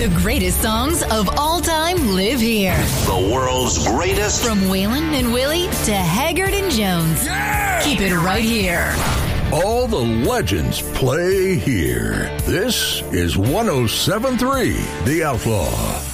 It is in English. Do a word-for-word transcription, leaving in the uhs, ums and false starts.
The greatest songs of all time live here. The world's greatest. From Waylon and Willie to Haggard and Jones. Yeah! Keep it right here. All the legends play here. This is one oh seven point three The Outlaw.